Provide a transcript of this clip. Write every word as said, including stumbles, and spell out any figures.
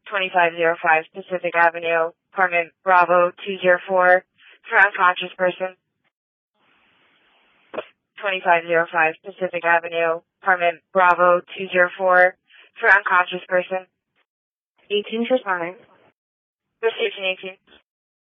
twenty-five oh five Pacific Avenue, apartment Bravo two zero four, for unconscious person. twenty-five oh five Pacific Avenue, apartment Bravo two zero four, for unconscious person. eighteen for spine. Reception eighteen.